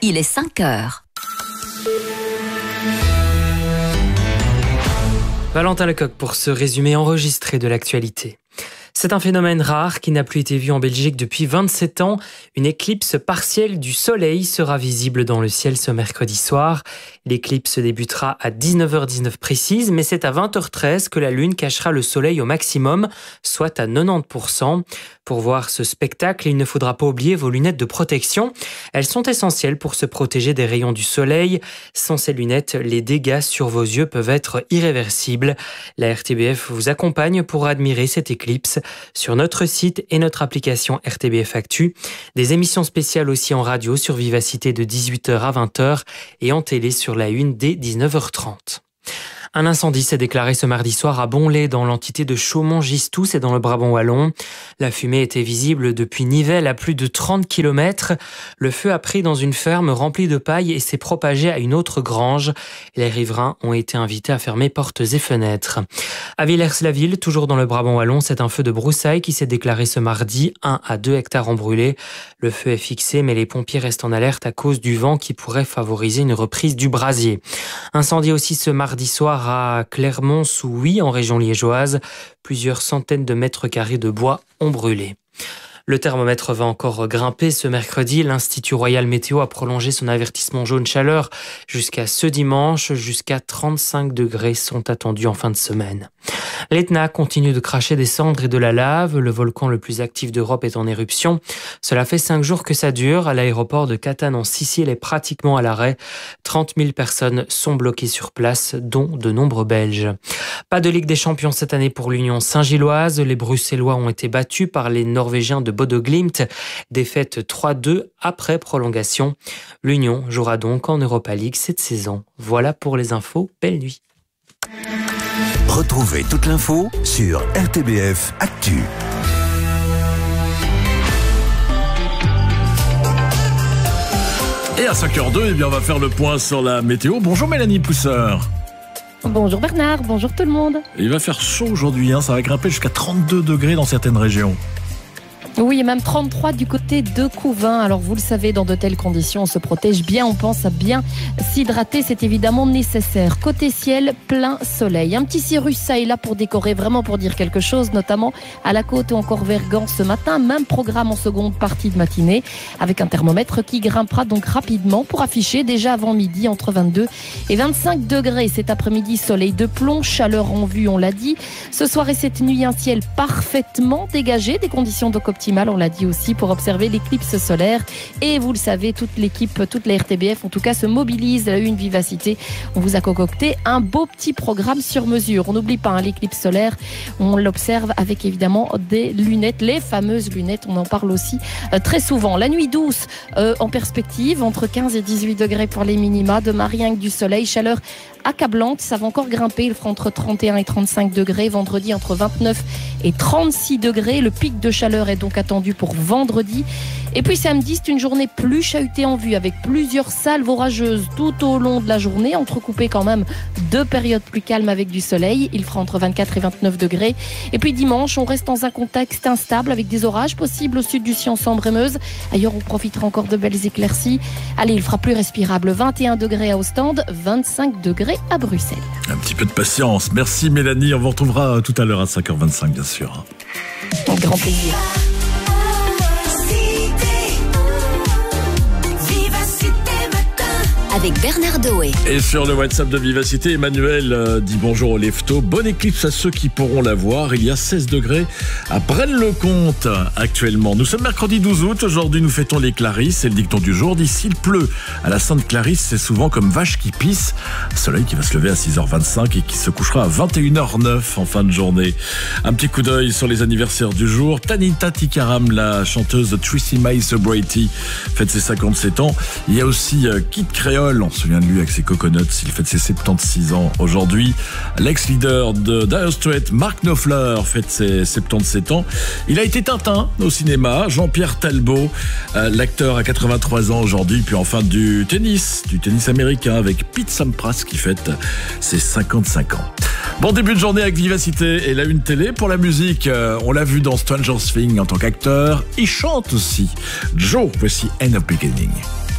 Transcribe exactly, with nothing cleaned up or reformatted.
il est cinq heures. Valentin Lecoq pour ce résumé enregistré de l'actualité. C'est un phénomène rare qui n'a plus été vu en Belgique depuis vingt-sept ans. Une éclipse partielle du soleil sera visible dans le ciel ce mercredi soir. L'éclipse débutera à dix-neuf heures dix-neuf précise, mais c'est à vingt heures treize que la lune cachera le soleil au maximum, soit à quatre-vingt-dix pour cent. Pour voir ce spectacle, il ne faudra pas oublier vos lunettes de protection. Elles sont essentielles pour se protéger des rayons du soleil. Sans ces lunettes, les dégâts sur vos yeux peuvent être irréversibles. La R T B F vous accompagne pour admirer cette éclipse sur notre site et notre application R T B F Actu. Des émissions spéciales aussi en radio sur Vivacité de dix-huit heures à vingt heures et en télé sur la une dès dix-neuf heures trente. Un incendie s'est déclaré ce mardi soir à Bonlay, dans l'entité de Chaumont-Gistous et dans le Brabant wallon. La fumée était visible depuis Nivelles à plus de trente kilomètres. Le feu a pris dans une ferme remplie de paille et s'est propagé à une autre grange. Les riverains ont été invités à fermer portes et fenêtres. À Villers-la-Ville, toujours dans le Brabant wallon, c'est un feu de broussailles qui s'est déclaré ce mardi. un à deux hectares ont brûlé. Le feu est fixé, mais les pompiers restent en alerte à cause du vent qui pourrait favoriser une reprise du brasier. Incendie aussi ce mardi soir à Clermont-sous-Huy, en région liégeoise. Plusieurs centaines de mètres carrés de bois ont brûlé. Le thermomètre va encore grimper ce mercredi. L'Institut Royal Météo a prolongé son avertissement jaune chaleur jusqu'à ce dimanche. Jusqu'à trente-cinq degrés sont attendus en fin de semaine. L'Etna continue de cracher des cendres et de la lave. Le volcan le plus actif d'Europe est en éruption. Cela fait cinq jours que ça dure. À l'aéroport de Catane en Sicile est pratiquement à l'arrêt. trente mille personnes sont bloquées sur place, dont de nombreux Belges. Pas de Ligue des Champions cette année pour l'Union Saint-Gilloise. Les Bruxellois ont été battus par les Norvégiens de Bodo Glimt. Défaite trois deux après prolongation. L'Union jouera donc en Europa League cette saison. Voilà pour les infos. Belle nuit. Retrouvez toute l'info sur R T B F Actu. Et à cinq heures deux, eh bien, on va faire le point sur la météo. Bonjour Mélanie Pousseur. Bonjour Bernard, bonjour tout le monde. Il va faire chaud aujourd'hui, hein, ça va grimper jusqu'à trente-deux degrés dans certaines régions. Oui, et même trente-trois du côté de Couvin. Alors vous le savez, dans de telles conditions, on se protège bien, on pense à bien s'hydrater, c'est évidemment nécessaire. Côté ciel, plein soleil. Un petit cirrus ça et là pour décorer, vraiment pour dire quelque chose, notamment à la côte ou encore vers Gand ce matin. Même programme en seconde partie de matinée, avec un thermomètre qui grimpera donc rapidement pour afficher déjà avant midi entre vingt-deux et vingt-cinq degrés. Cet après-midi, soleil de plomb, chaleur en vue, on l'a dit. Ce soir et cette nuit, un ciel parfaitement dégagé, des conditions donc optimales, on l'a dit aussi, pour observer l'éclipse solaire. Et vous le savez, toute l'équipe, toute la R T B F en tout cas se mobilise à une Vivacité. On vous a concocté un beau petit programme sur mesure. On n'oublie pas hein, l'éclipse solaire, on l'observe avec évidemment des lunettes, les fameuses lunettes, on en parle aussi euh, très souvent. La nuit douce euh, en perspective, entre quinze et dix-huit degrés pour les minima, demain rien que du soleil, chaleur accablante, ça va encore grimper, il fera entre trente et un et trente-cinq degrés, vendredi entre vingt-neuf et trente-six degrés, le pic de chaleur est donc attendu pour vendredi. Et puis samedi, c'est une journée plus chahutée en vue, avec plusieurs salves orageuses tout au long de la journée, entrecoupées quand même deux périodes plus calmes avec du soleil, il fera entre vingt-quatre et vingt-neuf degrés. Et puis dimanche, on reste dans un contexte instable, avec des orages possibles au sud du Sion, Sambre et Meuse. Ailleurs, on profitera encore de belles éclaircies. Allez, il fera plus respirable, vingt et un degrés à Ostende, vingt-cinq degrés à Bruxelles. Un petit peu de patience. Merci Mélanie. On vous retrouvera tout à l'heure à cinq heures vingt-cinq, bien sûr. Un grand plaisir. Avec Bernard Doé. Et sur le WhatsApp de Vivacité, Emmanuel euh, dit bonjour au Lefto. Bonne éclipse à ceux qui pourront la voir. Il y a seize degrés à Braine-le-Comte actuellement. Nous sommes mercredi douze août. Aujourd'hui, nous fêtons les Clarisses. C'est le dicton du jour. D'ici, il pleut. À la Sainte Clarisse, c'est souvent comme vache qui pisse. Un soleil qui va se lever à six heures vingt-cinq et qui se couchera à vingt et une heures neuf en fin de journée. Un petit coup d'œil sur les anniversaires du jour. Tanita Tikaram, la chanteuse de Tracy May Sobriety, fête ses cinquante-sept ans. Il y a aussi euh, Kid Creole. On se souvient de lui avec ses Coconuts. Il fête ses soixante-seize ans aujourd'hui. L'ex-leader de Dire Straits, Mark Knopfler, fête ses soixante-dix-sept ans. Il a été Tintin au cinéma. Jean-Pierre Talbot, euh, l'acteur à quatre-vingt-trois ans aujourd'hui. Puis enfin du tennis, du tennis américain avec Pete Sampras qui fête ses cinquante-cinq ans. Bon début de journée avec Vivacité et la une télé. Pour la musique, euh, on l'a vu dans Stranger Things en tant qu'acteur. Il chante aussi. Joe, voici End of Beginning.